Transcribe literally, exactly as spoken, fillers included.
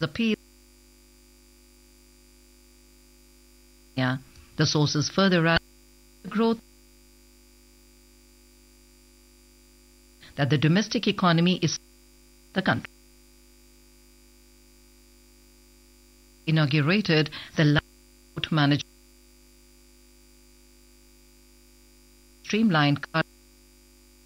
appeal. Yeah, the sources further add the growth that the domestic economy is the country. Inaugurated the last management streamlined car